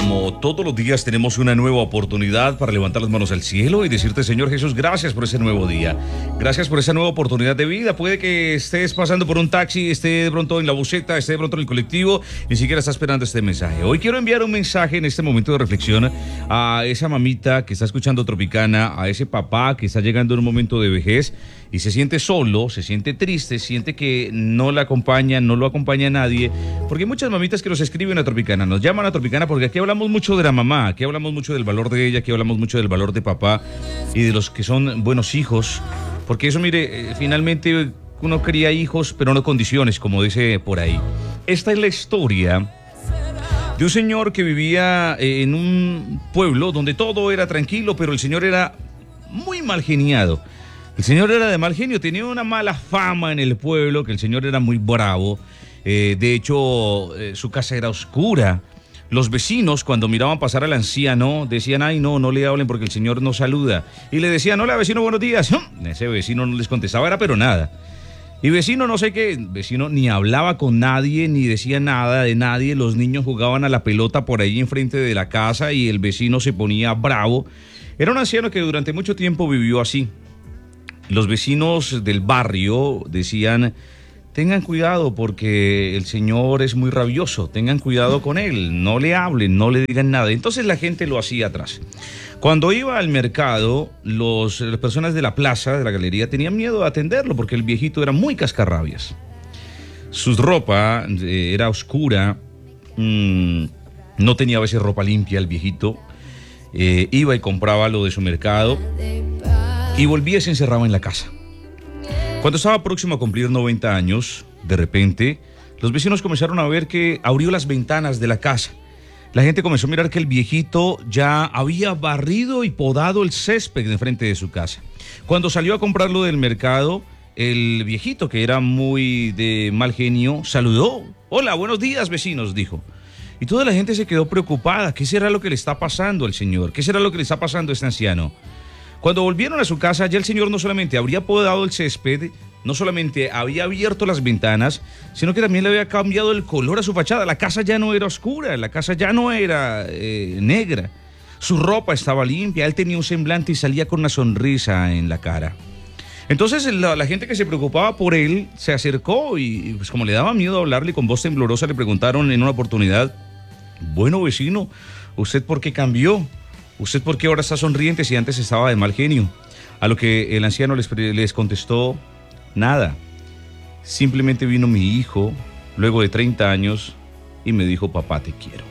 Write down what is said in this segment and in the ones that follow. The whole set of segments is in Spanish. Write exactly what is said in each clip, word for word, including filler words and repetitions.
como todos los días tenemos una nueva oportunidad para levantar las manos al cielo y decirte, Señor Jesús, gracias por ese nuevo día. Gracias por esa nueva oportunidad de vida. Puede que estés pasando por un taxi, esté de pronto en la buseta, esté de pronto en el colectivo, ni siquiera está esperando este mensaje. Hoy quiero enviar un mensaje en este momento de reflexión a esa mamita que está escuchando Tropicana, a ese papá que está llegando en un momento de vejez y se siente solo, se siente triste, siente que no la acompaña, no lo acompaña nadie, porque hay muchas mamitas que nos escriben a Tropicana, nos llaman a Tropicana porque aquí hablamos mucho de la mamá, aquí hablamos mucho del valor de ella, aquí hablamos mucho del valor de papá y de los que son buenos hijos, porque eso, mire, eh, finalmente uno cría hijos, pero no condiciones, como dice por ahí. Esta es la historia de un señor que vivía en un pueblo donde todo era tranquilo, pero el señor era muy mal geniado. El señor era de mal genio, tenía una mala fama en el pueblo, que el señor era muy bravo. Eh, de hecho, eh, su casa era oscura. Los vecinos, cuando miraban pasar al anciano, decían, ay, no, no le hablen porque el señor no saluda. Y le decían, hola, vecino, buenos días. Ese vecino no les contestaba, era pero nada. Y vecino no sé qué, vecino ni hablaba con nadie, ni decía nada de nadie. Los niños jugaban a la pelota por ahí enfrente de la casa y el vecino se ponía bravo. Era un anciano que durante mucho tiempo vivió así. Los vecinos del barrio decían, tengan cuidado porque el señor es muy rabioso, tengan cuidado con él, no le hablen, no le digan nada. Entonces la gente lo hacía atrás. Cuando iba al mercado, los, las personas de la plaza, de la galería, tenían miedo de atenderlo porque el viejito era muy cascarrabias. Su ropa eh, era oscura, mmm, no tenía a veces ropa limpia el viejito, eh, iba y compraba lo de su mercado y volvía y se encerraba en la casa. Cuando estaba próximo a cumplir noventa años, de repente, los vecinos comenzaron a ver que abrió las ventanas de la casa. La gente comenzó a mirar que el viejito ya había barrido y podado el césped de frente de su casa. Cuando salió a comprarlo del mercado, el viejito, que era muy de mal genio, saludó. Hola, buenos días, vecinos, dijo. Y toda la gente se quedó preocupada. ¿Qué será lo que le está pasando al señor? ¿Qué será lo que le está pasando a este anciano? Cuando volvieron a su casa, ya el señor no solamente habría podado el césped, no solamente había abierto las ventanas, sino que también le había cambiado el color a su fachada. La casa ya no era oscura, la casa ya no era eh, negra. Su ropa estaba limpia, él tenía un semblante y salía con una sonrisa en la cara. Entonces la, la gente que se preocupaba por él se acercó y pues como le daba miedo hablarle, con voz temblorosa le preguntaron en una oportunidad, bueno vecino, ¿usted por qué cambió? ¿Usted por qué ahora está sonriente si antes estaba de mal genio? A lo que el anciano les, les contestó, nada. Simplemente vino mi hijo, luego de treinta años, y me dijo, papá, te quiero.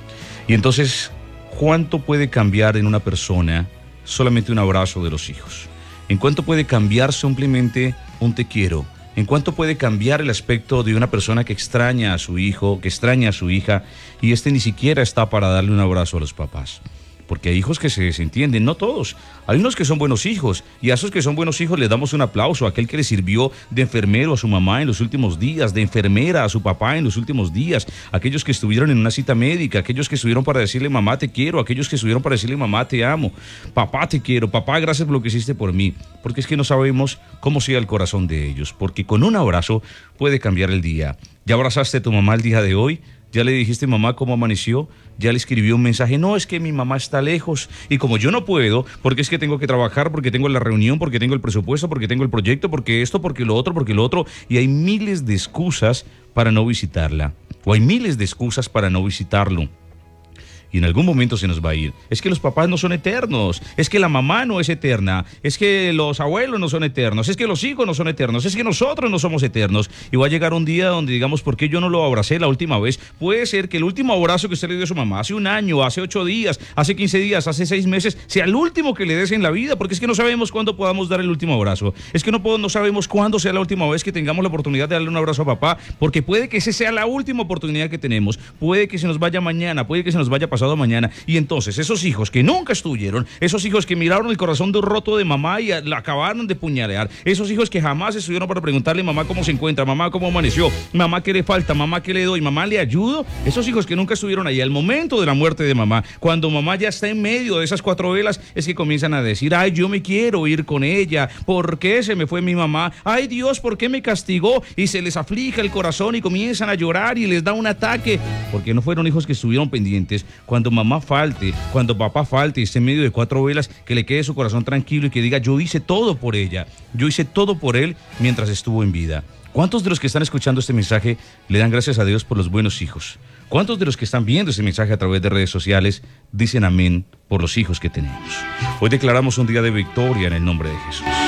Y entonces, ¿cuánto puede cambiar en una persona solamente un abrazo de los hijos? ¿En cuánto puede cambiar simplemente un te quiero? ¿En cuánto puede cambiar el aspecto de una persona que extraña a su hijo, que extraña a su hija, y este ni siquiera está para darle un abrazo a los papás? Porque hay hijos que se desentienden, no todos. Hay unos que son buenos hijos y a esos que son buenos hijos les damos un aplauso. Aquel que le sirvió de enfermero a su mamá en los últimos días, de enfermera a su papá en los últimos días, aquellos que estuvieron en una cita médica, aquellos que estuvieron para decirle mamá te quiero, aquellos que estuvieron para decirle mamá te amo, papá te quiero, papá gracias por lo que hiciste por mí. Porque es que no sabemos cómo sea el corazón de ellos, porque con un abrazo puede cambiar el día. ¿Ya abrazaste a tu mamá el día de hoy? ¿Ya le dijiste mamá cómo amaneció? ¿Ya le escribió un mensaje? No, es que mi mamá está lejos y como yo no puedo, porque es que tengo que trabajar, porque tengo la reunión, porque tengo el presupuesto, porque tengo el proyecto, porque esto, porque lo otro, porque lo otro, y hay miles de excusas para no visitarla, o hay miles de excusas para no visitarlo. Y en algún momento se nos va a ir. Es que los papás no son eternos, es que la mamá no es eterna, es que los abuelos no son eternos, es que los hijos no son eternos, es que nosotros no somos eternos. Y va a llegar un día donde digamos, ¿por qué yo no lo abracé la última vez? Puede ser que el último abrazo que usted le dio a su mamá hace un año, hace ocho días, hace quince días, hace seis meses, sea el último que le des en la vida, porque es que no sabemos cuándo podamos dar el último abrazo. Es que no, podemos, no sabemos cuándo sea la última vez que tengamos la oportunidad de darle un abrazo a papá, porque puede que esa sea la última oportunidad que tenemos, puede que se nos vaya mañana, puede que se nos vaya pasado mañana, y entonces esos hijos que nunca estuvieron, esos hijos que miraron el corazón de roto de mamá y la acabaron de puñalear, esos hijos que jamás estuvieron para preguntarle mamá cómo se encuentra, mamá cómo amaneció, mamá qué le falta, mamá qué le doy, mamá le ayudo, esos hijos que nunca estuvieron ahí al momento de la muerte de mamá, cuando mamá ya está en medio de esas cuatro velas, es que comienzan a decir, ay, yo me quiero ir con ella, ¿por qué se me fue mi mamá? Ay, Dios, ¿por qué me castigó? Y se les aflige el corazón y comienzan a llorar y les da un ataque, porque no fueron hijos que estuvieron pendientes cuando cuando mamá falte, cuando papá falte y esté en medio de cuatro velas, que le quede su corazón tranquilo y que diga, yo hice todo por ella, yo hice todo por él mientras estuvo en vida. ¿Cuántos de los que están escuchando este mensaje le dan gracias a Dios por los buenos hijos? ¿Cuántos de los que están viendo este mensaje a través de redes sociales dicen amén por los hijos que tenemos? Hoy declaramos un día de victoria en el nombre de Jesús.